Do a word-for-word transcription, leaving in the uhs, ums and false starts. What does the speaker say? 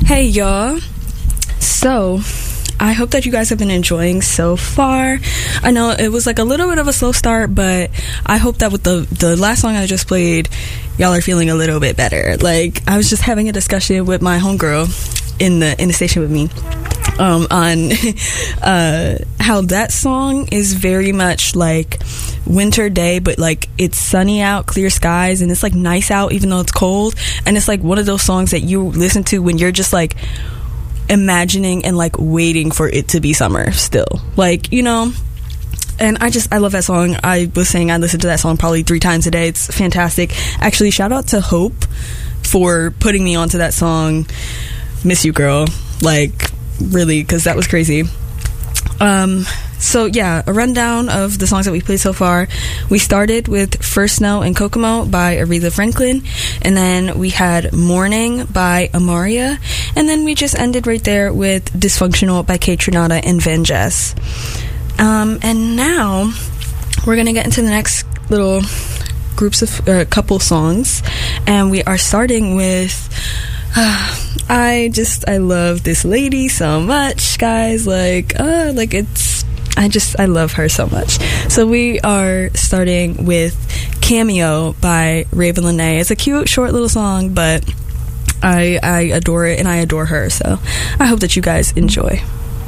Hey y'all. So, I hope that you guys have been enjoying so far. I know it was like a little bit of a slow start, but I hope that with the the last song I just played, y'all are feeling a little bit better. Like, I was just having a discussion with my homegirl in the in the station with me um, on uh, how that song is very much like winter day, but like it's sunny out, clear skies, and it's like nice out even though it's cold. And it's like one of those songs that you listen to when you're just like imagining and like waiting for it to be summer still, like, you know. And I just I love that song. I was saying I listened to that song probably three times a day. It's fantastic. Actually, shout out to Hope for putting me onto that song. Miss you, girl. Like, really, because that was crazy. Um so yeah, a rundown of the songs that we played so far. We started with First Snow and Kokomo by Aretha Franklin, and then we had Morning by Amaria, and then we just ended right there with Dysfunctional by Kate Trinata and Van Jess. Um, and now we're gonna get into the next little groups of uh, couple songs, and we are starting with uh, I just I love this lady so much, guys. Like, uh, like it's I just I love her so much. So we are starting with Cameo by Raven Lenae. It's a cute, short little song, but I I adore it and I adore her. So I hope that you guys enjoy.